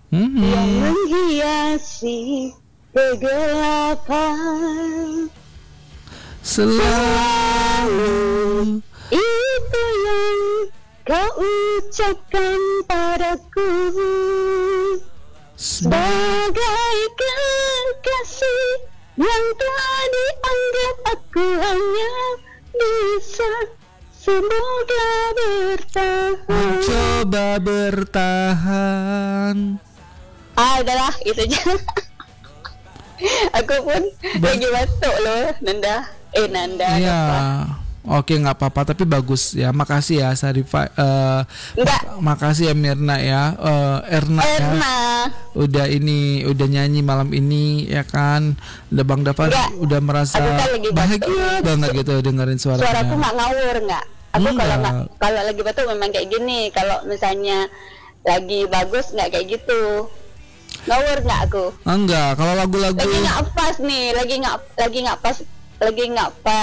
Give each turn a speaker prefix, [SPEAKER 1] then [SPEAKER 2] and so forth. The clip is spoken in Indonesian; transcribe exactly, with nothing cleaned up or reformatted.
[SPEAKER 1] Hmm.
[SPEAKER 2] yang menghiasi kegelapan.
[SPEAKER 1] Selalu
[SPEAKER 2] Itu yang kau ucapkan padaku sebagai kekasih yang telah dianggap aku hanya bisa semoga bertahan.
[SPEAKER 1] coba bertahan.
[SPEAKER 2] Ah, udahlah, itu aja. Aku pun
[SPEAKER 1] Ba-
[SPEAKER 2] lagi batuk loh, Nanda. Eh, Nanda.
[SPEAKER 1] Iya.
[SPEAKER 2] apa?
[SPEAKER 1] Oke, nggak apa-apa, tapi bagus ya. Makasih ya Sarifa. Eh,
[SPEAKER 2] Enggak.
[SPEAKER 1] mak- makasih ya Mirna ya. Eh, Erna ya.
[SPEAKER 2] Erna.
[SPEAKER 1] Udah ini, udah nyanyi malam ini ya kan. Udah Bang Dava
[SPEAKER 2] Enggak.
[SPEAKER 1] udah merasa
[SPEAKER 2] Aku kan lagi
[SPEAKER 1] bahagia
[SPEAKER 2] batuk.
[SPEAKER 1] banget gitu dengerin suaranya.
[SPEAKER 2] Suaraku nggak ngawur nggak? Aku kalau
[SPEAKER 1] Enggak.
[SPEAKER 2] nggak kalau lagi batuk memang kayak gini. Kalau misalnya lagi bagus nggak kayak gitu. Ngawur nggak aku?
[SPEAKER 1] Enggak, kalau lagu-lagu
[SPEAKER 2] Lagi nggak pas nih, lagi nggak lagi nggak pas, lagi nggak pas.